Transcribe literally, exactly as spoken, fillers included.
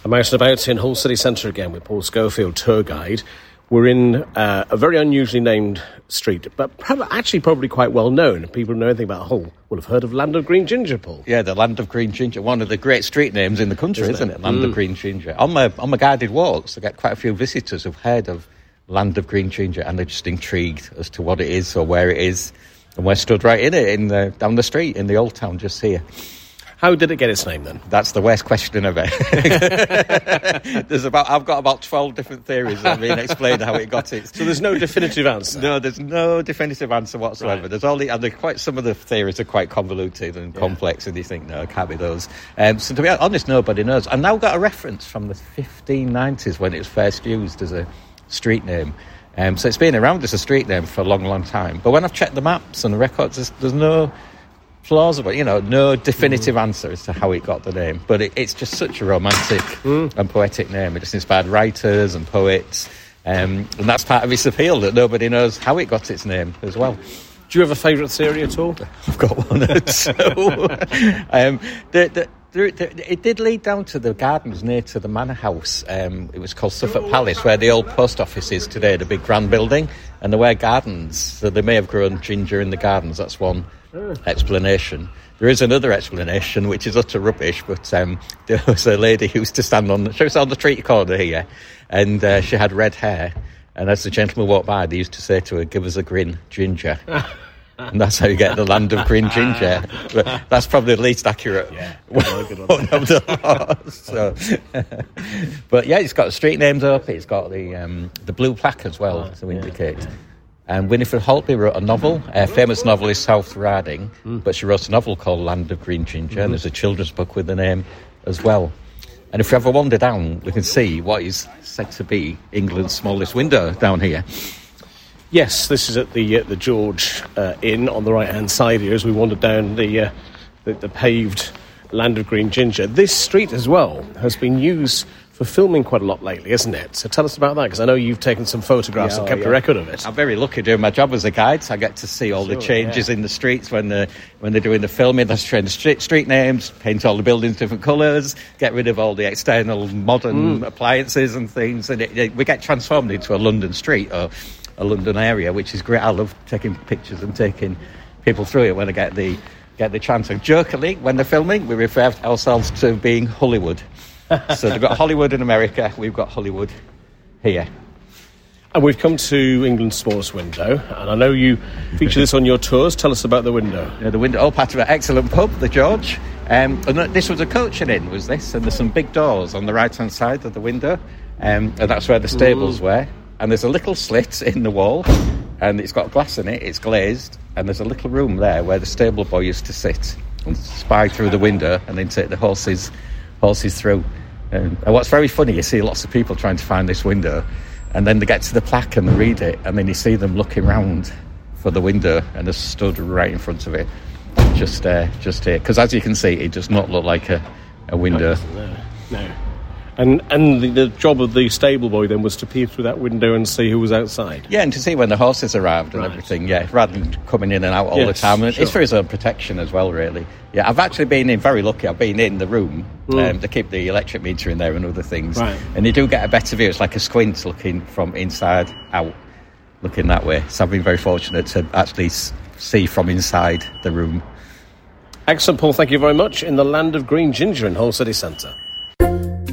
I'm out and about in Hull City Centre again with Paul Schofield, tour guide. We're in uh, a very unusually named street, but probably, actually probably quite well known. People who know anything about Hull will have heard of Land of Green Ginger, Paul. Yeah, the Land of Green Ginger, one of the great street names in the country, isn't, isn't it? it? Land mm. of Green Ginger. On my, on my guided walks, I get quite a few visitors who've heard of Land of Green Ginger, and they're just intrigued as to what it is or where it is. And we're stood right in it, in the, down the street, in the old town, just here. How did it get its name, then? That's the worst question ever. There's about, I've got about twelve different theories that have been explained how it got it. So there's no definitive answer? No, there's no definitive answer whatsoever. Right. There's only, and quite, some of the theories are quite convoluted and yeah. complex, and you think, no, it can't be those. Um, so to be honest, nobody knows. I've now got a reference from the fifteen nineties when it was first used as a street name. Um, so it's been around as a street name for a long, long time. But when I've checked the maps and the records, there's, there's no plausible, you know, no definitive mm. answer as to how it got the name. But it, it's just such a romantic mm. and poetic name. It just inspired writers and poets. Um, and that's part of its appeal, that nobody knows how it got its name as well. Do you have a favourite theory at all? I've got one or two. um, the, the, the, the, it did lead down to the gardens near to the manor house. Um, it was called Suffolk Palace, where the old post office is today, the big grand building. And there were gardens, so they may have grown ginger in the gardens. That's one explanation. There is another explanation, which is utter rubbish, but um, there was a lady who used to stand on, she was on the street corner here, and uh, she had red hair, and as the gentleman walked by, they used to say to her, "Give us a grin, ginger." And that's how you get the Land of Green Ginger. But that's probably the least accurate yeah, good one of the lot. So, but yeah, it's got the street names up, it's got the um, the blue plaque as well, oh, to yeah, indicate. Yeah. And Winifred Holtby wrote a novel, a famous novelist South Riding, mm. but she wrote a novel called Land of Green Ginger, mm-hmm. and there's a children's book with the name as well. And if you ever wander down, we can see what is said to be England's smallest window down here. Yes, this is at the uh, the George uh, Inn on the right-hand side here as we wander down the, uh, the the paved Land of Green Ginger. This street as well has been used for filming quite a lot lately, isn't it? So tell us about that, because I know you've taken some photographs yeah, and kept yeah. a record of it. I'm very lucky doing my job as a guide, so I get to see all sure, the changes yeah. in the streets when they're, when they're doing the filming. They're trying to street, street names, paint all the buildings different colours, get rid of all the external modern mm. appliances and things, and it, it, we get transformed into a London street or a London area, which is great. I love taking pictures and taking people through it when I get the get the chance. And jokingly, when they're filming, we refer ourselves to being Hollywood. So they've got Hollywood in America, we've got Hollywood here. And we've come to England's smallest window, and I know you feature this on your tours. Tell us about the window. Yeah, the window, all part of an excellent pub, the George. Um, and this was a coaching inn, was this? And there's some big doors on the right-hand side of the window, um, and that's where the stables mm. were. And there's a little slit in the wall, and it's got glass in it, it's glazed, and there's a little room there where the stable boy used to sit and spy through the window and then take the horses horses through. Um, and what's very funny, you see lots of people trying to find this window, and then they get to the plaque and they read it, and then you see them looking round for the window, and they're stood right in front of it, just uh, just here. Because as you can see, it does not look like a, a window. No, no. And and the, the job of the stable boy then was to peer through that window and see who was outside. Yeah, and to see when the horses arrived and right. everything. Yeah, rather than coming in and out all yes, the time. And sure. It's for his own protection as well, really. Yeah, I've actually been in, very lucky. I've been in the room. Mm. Um, they keep the electric meter in there and other things. Right. And you do get a better view. It's like a squint looking from inside out, looking that way. So I've been very fortunate to actually see from inside the room. Excellent, Paul. Thank you very much. In the Land of Green Ginger in Hull City Centre.